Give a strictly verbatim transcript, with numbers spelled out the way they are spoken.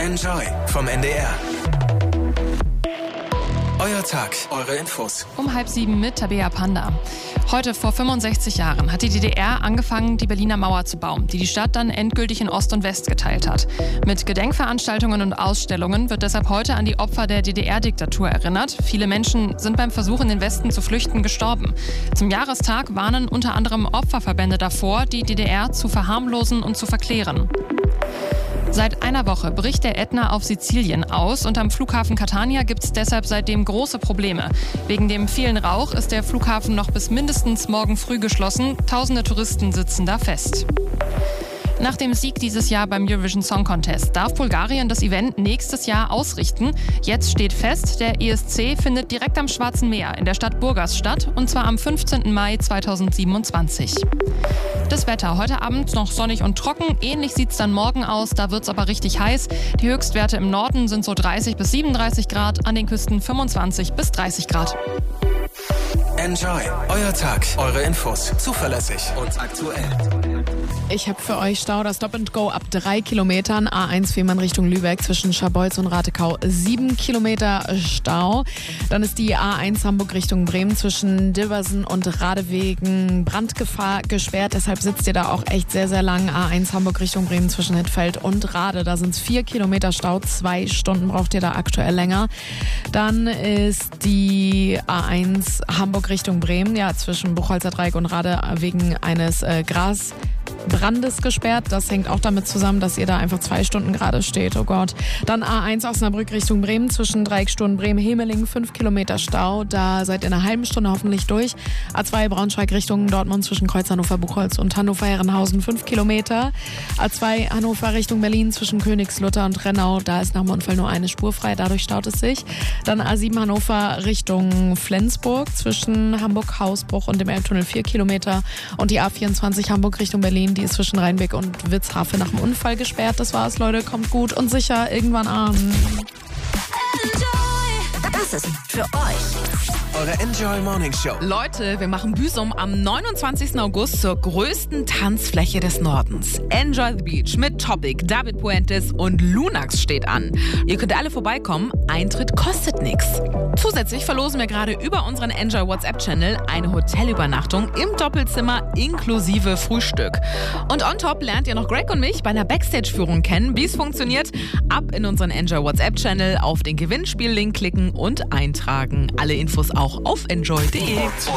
Enjoy vom N D R. Euer Tag, eure Infos. Um halb sieben mit Tabea Panda. Heute vor fünfundsechzig Jahren hat die D D R angefangen, die Berliner Mauer zu bauen, die die Stadt dann endgültig in Ost und West geteilt hat. Mit Gedenkveranstaltungen und Ausstellungen wird deshalb heute an die Opfer der D D R-Diktatur erinnert. Viele Menschen sind beim Versuch, in den Westen zu flüchten, gestorben. Zum Jahrestag warnen unter anderem Opferverbände davor, die D D R zu verharmlosen und zu verklären. Seit einer Woche bricht der Ätna auf Sizilien aus und am Flughafen Catania gibt es deshalb seitdem große Probleme. Wegen dem vielen Rauch ist der Flughafen noch bis mindestens morgen früh geschlossen. Tausende Touristen sitzen da fest. Nach dem Sieg dieses Jahr beim Eurovision Song Contest darf Bulgarien das Event nächstes Jahr ausrichten. Jetzt steht fest, der E S C findet direkt am Schwarzen Meer in der Stadt Burgas statt, und zwar am fünfzehnten Mai zweitausendsiebenundzwanzig. Das Wetter heute Abend noch sonnig und trocken. Ähnlich sieht es dann morgen aus, da wird es aber richtig heiß. Die Höchstwerte im Norden sind so dreißig bis siebenunddreißig Grad, an den Küsten fünfundzwanzig bis dreißig Grad. Enjoy, euer Tag, eure Infos, zuverlässig und aktuell. Ich habe für euch Stau, das Stop and Go ab drei Kilometern, A eins Fehmarn Richtung Lübeck zwischen Scharbeutz und Ratekau, sieben Kilometer Stau. Dann ist die A eins Hamburg Richtung Bremen zwischen Dilbersen und Radewegen Brandgefahr gesperrt, deshalb sitzt ihr da auch echt sehr, sehr lang. A eins Hamburg Richtung Bremen zwischen Hittfeld und Rade, da sind es vier Kilometer Stau, zwei Stunden braucht ihr da aktuell länger. Dann ist die A eins Hamburg Richtung Bremen, ja, zwischen Buchholzer Dreieck und Rade wegen eines äh, Gras Brandes gesperrt. Das hängt auch damit zusammen, dass ihr da einfach zwei Stunden gerade steht. Oh Gott. Dann A eins Osnabrück Richtung Bremen zwischen Dreiecksturm Bremen-Hemeling, fünf Kilometer Stau. Da seid ihr in einer halben Stunde hoffentlich durch. A zwei Braunschweig Richtung Dortmund zwischen Kreuz Hannover-Buchholz und Hannover-Herrenhausen, fünf Kilometer. A zwei Hannover Richtung Berlin zwischen Königslutter und Rennau. Da ist nach dem Unfall nur eine Spur frei, dadurch staut es sich. Dann A sieben Hannover Richtung Flensburg zwischen Hamburg-Hausbruch und dem Elbtunnel, vier Kilometer. Und die A vierundzwanzig Hamburg Richtung Berlin, die ist zwischen Rheinbeck und Witzhafe nach dem Unfall gesperrt. Das war's, Leute. Kommt gut und sicher irgendwann an. Das ist für euch Eure Enjoy Morning Show. Leute, wir machen Büsum am neunundzwanzigsten August zur größten Tanzfläche des Nordens. Enjoy the Beach mit Topic, David Puentes und Lunax steht an. Ihr könnt alle vorbeikommen, Eintritt kostet nichts. Zusätzlich verlosen wir gerade über unseren Enjoy WhatsApp-Channel eine Hotelübernachtung im Doppelzimmer inklusive Frühstück. Und on top lernt ihr noch Greg und mich bei einer Backstage-Führung kennen. Wie es funktioniert, ab in unseren Enjoy WhatsApp-Channel, auf den Gewinnspiel-Link klicken und eintragen. Alle Infos auch auf enjoy punkt de.